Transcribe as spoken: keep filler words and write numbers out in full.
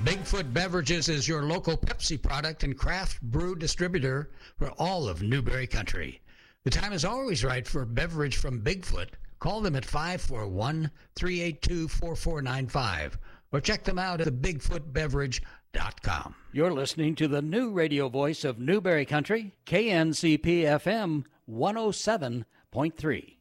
Bigfoot Beverages is your local Pepsi product and craft brew distributor for all of Newberry Country. The time is always right for a beverage from Bigfoot. Call them at five four one, three eight two, four four nine five or check them out at the bigfoot beverage dot com. You're listening to the new radio voice of Newberry Country, K N C P F M one oh seven point three.